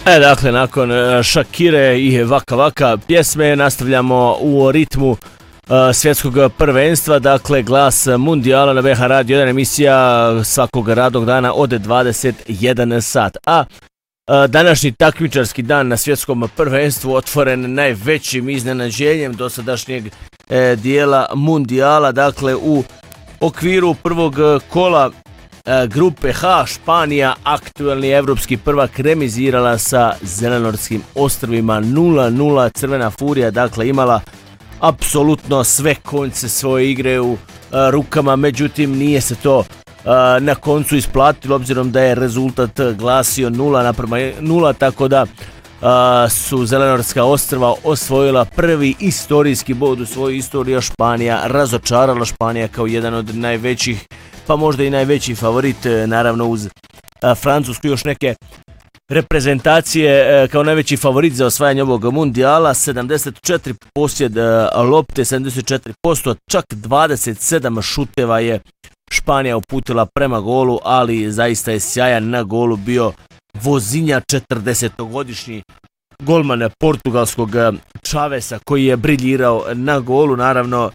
Dakle, nakon Shakire i Vaka Vaka pjesme nastavljamo u ritmu svjetskog prvenstva, dakle Glas Mundijala na BH Radio 1, emisija svakog radnog dana od 21 sat. A današnji takmičarski dan na svjetskom prvenstvu otvoren najvećim iznenađenjem dosadašnjeg dijela Mundijala, dakle u okviru prvog kola grupe H Španija, aktuelni evropski prvak, remizirala sa Zelenorskim ostrvima 0-0. Crvena furija dakle imala apsolutno sve konce svoje igre u rukama, međutim nije se to na koncu isplatilo obzirom da je rezultat glasio 0-0, tako da su Zelenorska ostrva osvojila prvi istorijski bod u svojoj istoriji, a Španija razočarala. Španija kao jedan od najvećih, pa možda i najveći favorit, naravno uz Francusku još neke reprezentacije, kao najveći favorit za osvajanje ovog mundijala. 74 posjed lopte, 74%, čak 27 šuteva je Španija uputila prema golu, ali zaista je sjajan na golu bio Vozinja, 40-godišnji golman portugalskog Chavesa, koji je briljirao na golu. Naravno,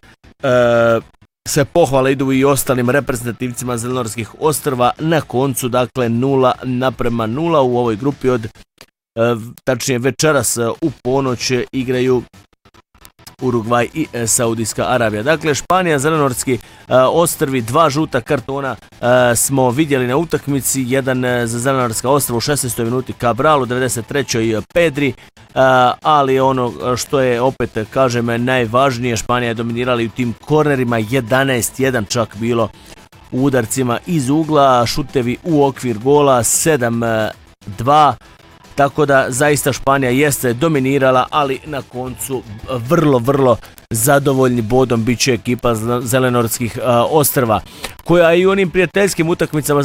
sve pohvale idu i ostalim reprezentativcima Zelenorskih ostrva. Na koncu, dakle, 0-0 u ovoj grupi tačnije večeras u ponoć igraju Urugvaj i Saudijska Arabija. Dakle, Španija, Zelenorski ostrvi, 2 žuta kartona smo vidjeli na utakmici, jedan za Zelenorska ostrva u 16. minuti Cabral, u 93. Pedri, ali ono što je, opet kažem, najvažnije, Španija je dominirala i u tim kornerima, 11-1 čak bilo u udarcima iz ugla, šutevi u okvir gola 7-2. Tako da zaista Španija jeste dominirala, ali na koncu vrlo zadovoljni bodom bit će ekipa Zelenorskih ostrva, koja i u onim prijateljskim utakmicama